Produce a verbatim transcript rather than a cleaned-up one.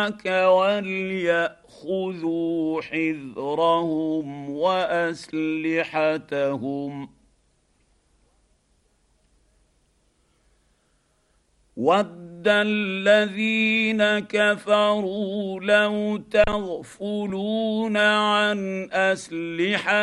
معك ولياخذوا حذرهم واسلحتهم ود الذين كفروا لو تغفلون عن اسلحتكم